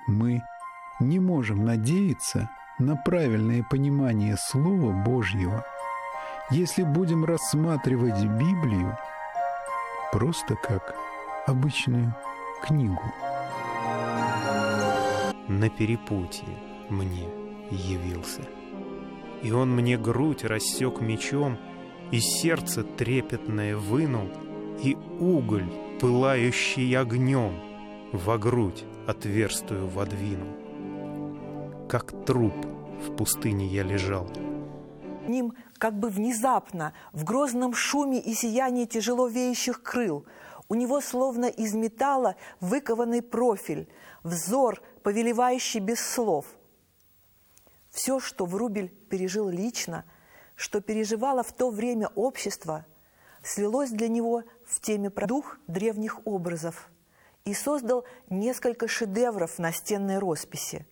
мы не можем надеяться на правильное понимание Слова Божьего, если будем рассматривать Библию просто как обычную книгу. На перепутье мне явился, и он мне грудь рассек мечом, и сердце трепетное вынул, и уголь, пылающий огнем, во грудь отверстую водвинул. Как труп в пустыне я лежал. Ним как бы внезапно, в грозном шуме и сиянии тяжело веющих крыл, у него словно из металла выкованный профиль, взор, повелевающий без слов. Все, что Врубель пережил лично, что переживало в то время общество, слилось для него в теме про дух древних образов и создал несколько шедевров настенной росписи.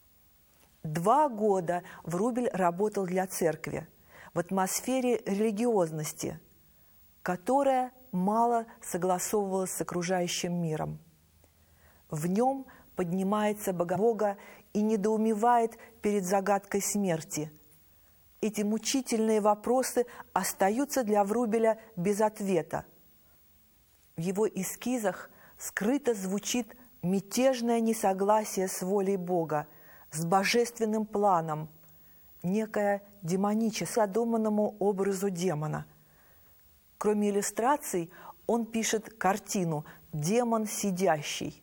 2 года Врубель работал для церкви в атмосфере религиозности, которая мало согласовывалась с окружающим миром. В нем поднимается Бога и недоумевает перед загадкой смерти. Эти мучительные вопросы остаются для Врубеля без ответа. В его эскизах скрыто звучит мятежное несогласие с волей Бога, с божественным планом, некое демоническое, задуманному образу демона. Кроме иллюстраций, он пишет картину «Демон сидящий».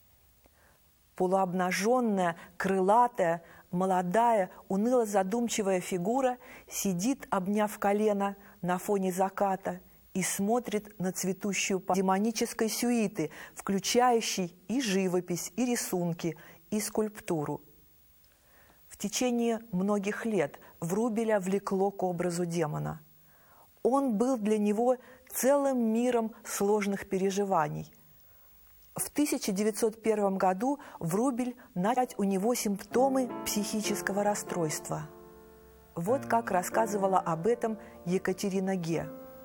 Полуобнаженная, крылатая, молодая, уныло-задумчивая фигура сидит, обняв колено на фоне заката, и смотрит на цветущую демонической сюиты, включающей и живопись, и рисунки, и скульптуру. В течение многих лет Врубеля влекло к образу демона. Он был для него целым миром сложных переживаний. В 1901 году Врубель начал у него симптомы психического расстройства. Вот как рассказывала об этом Екатерина Ге.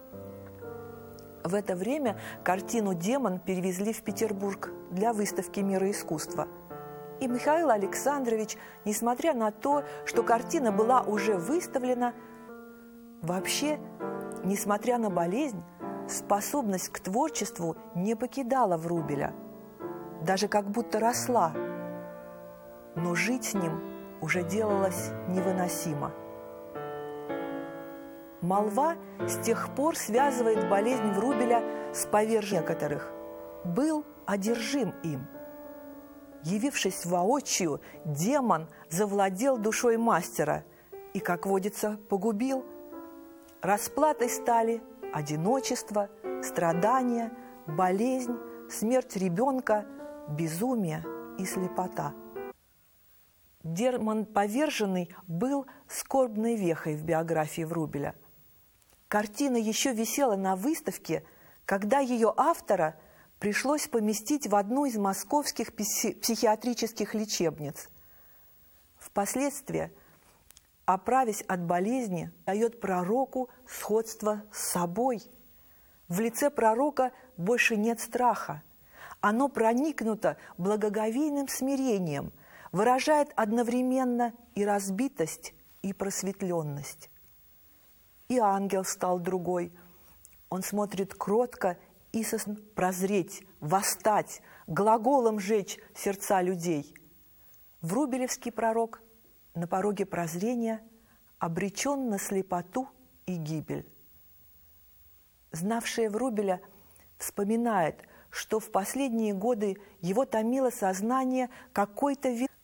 В это время картину «Демон» перевезли в Петербург для выставки «Мира искусства». И Михаил Александрович, несмотря на то, что картина была уже выставлена, вообще, несмотря на болезнь, способность к творчеству не покидала Врубеля, даже как будто росла. Но жить с ним уже делалось невыносимо. Молва с тех пор связывает болезнь Врубеля с повержением некоторых. Был одержим им. Явившись воочию, демон завладел душой мастера и, как водится, погубил. Расплатой стали одиночество, страдания, болезнь, смерть ребенка, безумие и слепота. Демон поверженный был скорбной вехой в биографии Врубеля. Картина еще висела на выставке, когда ее автора пришлось поместить в одну из московских психиатрических лечебниц. Впоследствии, оправясь от болезни, дает пророку сходство с собой. В лице пророка больше нет страха. Оно проникнуто благоговейным смирением, выражает одновременно и разбитость, и просветленность. И ангел стал другой. Он смотрит кротко и прозреть, восстать, глаголом жечь сердца людей. Врубелевский пророк на пороге прозрения обречен на слепоту и гибель. Знавшая Врубеля вспоминает, что в последние годы его томило сознание какой-то